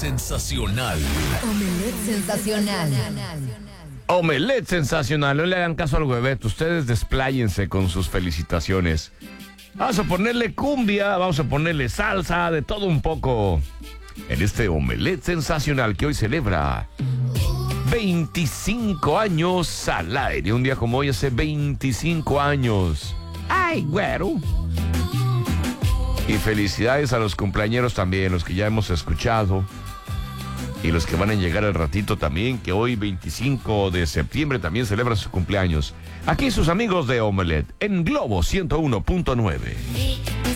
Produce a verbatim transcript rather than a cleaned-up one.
sensacional. Omelette sensacional. Omelette sensacional. No le hagan caso al hueveto. Ustedes despláyense con sus felicitaciones. Vamos a ponerle cumbia, vamos a ponerle salsa, de todo un poco. En este Omelette sensacional que hoy celebra veinticinco años al aire. Un día como hoy hace veinticinco años. ¡Ay, güero! Y felicidades a los cumpleañeros también, los que ya hemos escuchado. Y los que van a llegar al ratito también, que hoy veinticinco de septiembre también celebran sus cumpleaños. Aquí sus amigos de Omelette, en Globo ciento uno punto nueve.